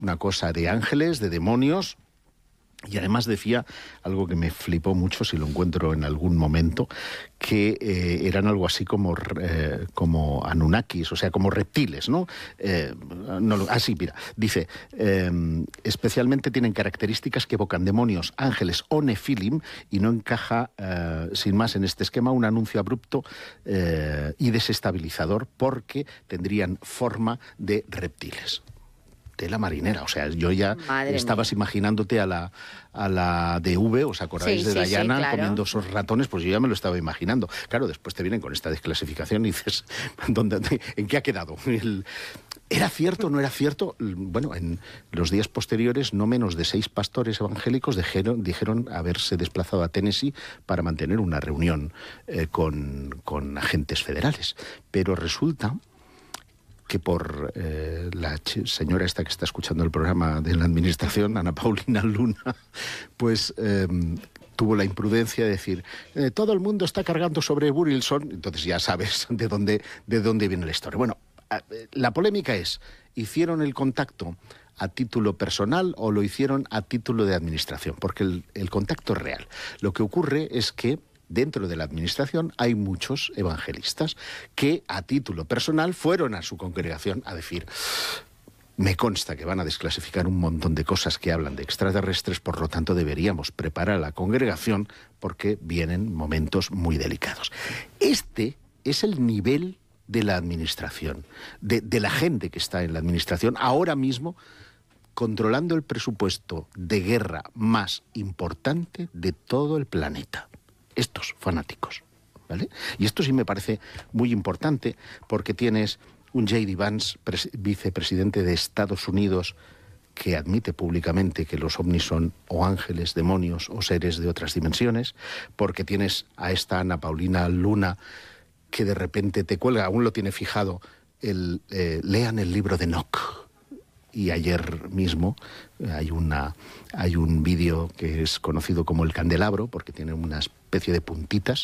una cosa de ángeles, de demonios. Y además decía algo que me flipó mucho, si lo encuentro en algún momento, que eran algo así como Anunnakis, o sea, como reptiles, ¿no? Mira, dice, especialmente tienen características que evocan demonios, ángeles o nefilim, y no encaja, sin más, en este esquema un anuncio abrupto y desestabilizador, porque tendrían forma de reptiles. La marinera, o sea, yo ya estabas imaginándote a la DV, ¿os acordáis de Diana claro, comiendo esos ratones? Pues yo ya me lo estaba imaginando. Claro, después te vienen con esta desclasificación y dices, ¿en qué ha quedado? ¿Era cierto o no era cierto? Bueno, en los días posteriores, no menos de 6 pastores evangélicos dijeron haberse desplazado a Tennessee para mantener una reunión con agentes federales. Pero resulta que por la señora esta que está escuchando el programa de la administración, Ana Paulina Luna, pues tuvo la imprudencia de decir, todo el mundo está cargando sobre Burilson, entonces ya sabes de dónde viene la historia. Bueno, la polémica es, ¿hicieron el contacto a título personal o lo hicieron a título de administración? Porque el contacto es real. Lo que ocurre es que dentro de la administración hay muchos evangelistas que a título personal fueron a su congregación a decir, me consta que van a desclasificar un montón de cosas que hablan de extraterrestres, por lo tanto deberíamos preparar a la congregación porque vienen momentos muy delicados. Este es el nivel de la administración, de la gente que está en la administración ahora mismo, controlando el presupuesto de guerra más importante de todo el planeta. Estos fanáticos, ¿vale? Y esto sí me parece muy importante porque tienes un J.D. Vance, vicepresidente de Estados Unidos, que admite públicamente que los ovnis son o ángeles, demonios o seres de otras dimensiones, porque tienes a esta Ana Paulina Luna que de repente te cuelga, aún lo tiene fijado, lean el libro de Enoch. Y ayer mismo hay un vídeo que es conocido como el candelabro, porque tiene una especie de puntitas,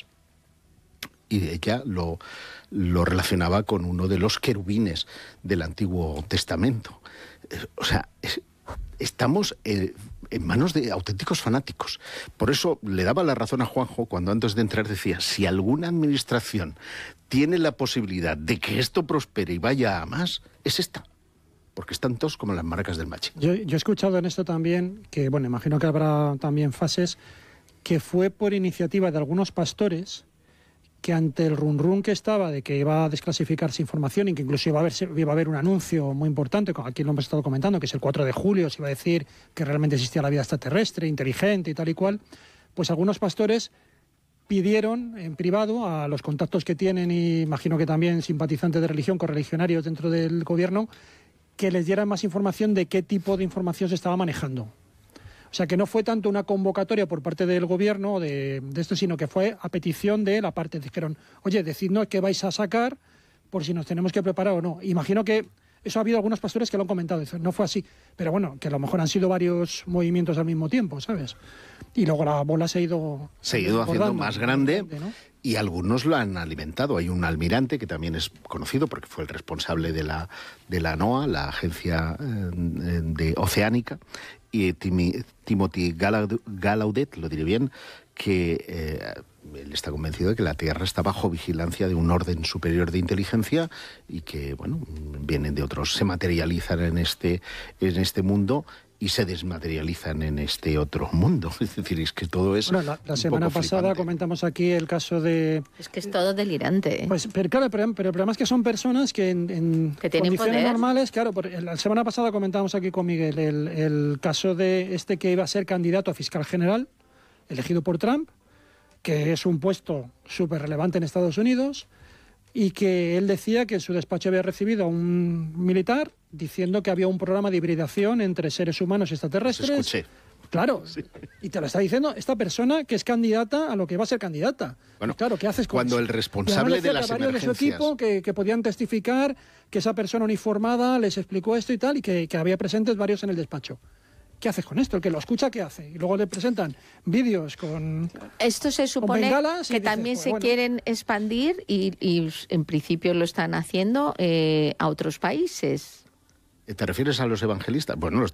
y ella lo relacionaba con uno de los querubines del Antiguo Testamento. O sea, estamos en manos de auténticos fanáticos. Por eso le daba la razón a Juanjo cuando antes de entrar decía, si alguna administración tiene la posibilidad de que esto prospere y vaya a más, es esta. Porque están todos como las marcas del machi. Yo he escuchado en esto también, que bueno, imagino que habrá también fases, que fue por iniciativa de algunos pastores que ante el run que estaba de que iba a desclasificarse información y que incluso iba a haber un anuncio muy importante, aquí lo hemos estado comentando, que es el 4 de julio, se iba a decir que realmente existía la vida extraterrestre, inteligente y tal y cual, pues algunos pastores pidieron en privado a los contactos que tienen, y imagino que también simpatizantes de religión, correligionarios dentro del gobierno, que les dieran más información de qué tipo de información se estaba manejando. O sea, que no fue tanto una convocatoria por parte del gobierno de esto, sino que fue a petición de la parte. Dijeron, oye, decidnos qué vais a sacar por si nos tenemos que preparar o no. Imagino que eso ha habido algunos pastores que lo han comentado. Dicen, no fue así. Pero bueno, que a lo mejor han sido varios movimientos al mismo tiempo, ¿sabes? Y luego la bola se ha ido haciendo más grande, ¿no? Y algunos lo han alimentado. Hay un almirante que también es conocido porque fue el responsable de la NOAA, la agencia de oceánica, y Timothy Gallaudet, lo diré bien, que él está convencido de que la Tierra está bajo vigilancia de un orden superior de inteligencia y que, bueno, vienen de otros, se materializan en este mundo y se desmaterializan en este otro mundo. Es decir, es que todo es... Bueno, la semana pasada flipante. Comentamos aquí el caso de... Es que es todo delirante. Pues, pero claro, pero el problema es que son personas que en que tienen condiciones poder. Normales, claro, la semana pasada comentábamos aquí con Miguel el caso de este que iba a ser candidato a fiscal general, elegido por Trump, que es un puesto súper relevante en Estados Unidos, y que él decía que en su despacho había recibido a un militar diciendo que había un programa de hibridación entre seres humanos y extraterrestres. Los escuché. Claro, sí. Y te lo está diciendo esta persona que es candidata a lo que va a ser candidata. Bueno, claro, ¿qué haces con cuando eso? el responsable de las varios emergencias... de su equipo que podían testificar que esa persona uniformada les explicó esto y tal, y que había presentes varios en el despacho. ¿Qué haces con esto? El que lo escucha, ¿qué hace? Y luego le presentan vídeos con... Esto se supone bengalas, que dices, también pues, se bueno. quieren expandir y en principio lo están haciendo a otros países. ¿Te refieres a los evangelistas? Bueno,